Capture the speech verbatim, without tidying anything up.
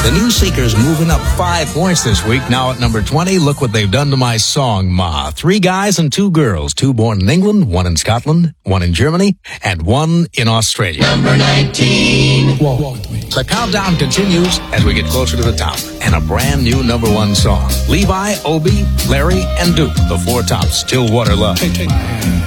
The New Seekers moving up five points this week. Now at number twenty, look what they've done to my song, Ma. Three guys and two girls, two born in England, one in Scotland, one in Germany, and one in Australia. Number nineteen. Walk with me. The countdown continues as we get closer to the top. And a brand new number one song. Levi, Obi, Larry, and Duke, the four tops, Stillwater Love. Take, take my hand.